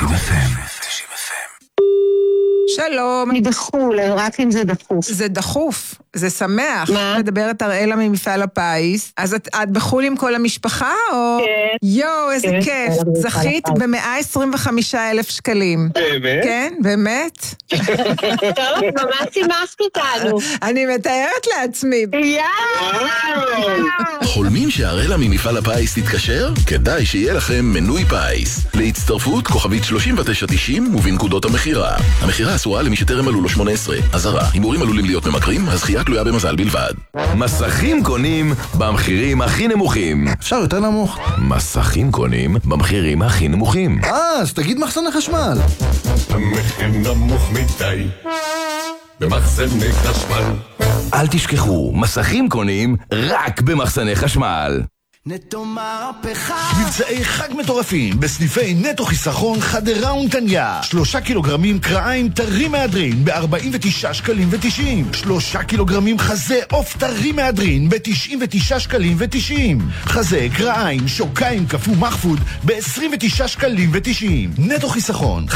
שלום. אני בחול, רק אם זה דחוף. זה דחוף, זה שמח. מה? מדברת אראלה ממפעל הפיס. אז את בחול עם כל המשפחה או? כן. יואו, איזה כיף. זכית ב125,000 שקלים. באמת? כן, באמת. טוב, ממש שימחת אותנו. אני מתארת לעצמי. חולמים שהאראלה ממפעל הפיס תתקשר? כדאי שיהיה לכם מנוי פיס. להצטרפות כוכבית 3990 ובנקודות המחירה. המחירה אסורה למי שטרם מלאו לו 18. אזהרה, הימורים עלולים להיות ממכרים, הזכייה תלויה במזל בלבד. מסכים קונים במחירים הכי נמוכים. אפשר יותר נמוך? מסכים קונים במחירים הכי נמוכים. אז תגיד מחסני חשמל. המחיר נמוך מדי במחסני חשמל. אל תשכחו, מסכים קונים רק במחסני חשמל. נטו מהפכה. מבצעי חג מטורפים בסניפי נטו חיסכון חדרה ונתניה. 3 קילוגרמים קרעיים טרי מהדרין ב-49 שקלים ו-90. 3 קילוגרמים חזה עוף טרי מהדרין ב-99 שקלים ו-90. חזה, קרעיים, שוקיים, קפוא מחפוד ב-29 שקלים ו-90. נטו חיסכון